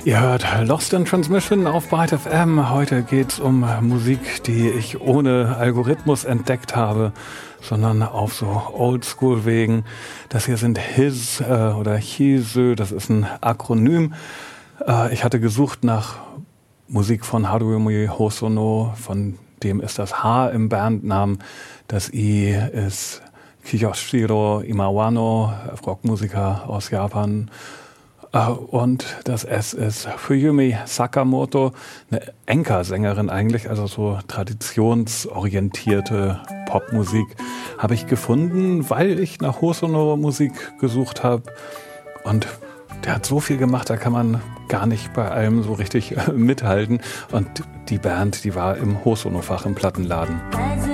Ihr hört Lost in Transmission auf Byte FM. Heute geht's um Musik, die ich ohne Algorithmus entdeckt habe, sondern auf so Oldschool-Wegen. Das hier sind His oder Hisö, das ist ein Akronym. Ich hatte gesucht nach Musik von Haruomi Hosono, von dem ist das H im Bandnamen. Das I ist Kiyoshiro Imawano, Rockmusiker aus Japan. Und das S ist Fuyumi Sakamoto, eine Enka-Sängerin eigentlich, also so traditionsorientierte Popmusik habe ich gefunden, weil ich nach Hosono-Musik gesucht habe. Und der hat so viel gemacht, da kann man gar nicht bei allem so richtig mithalten. Und die Band, die war im Hosono-Fach im Plattenladen.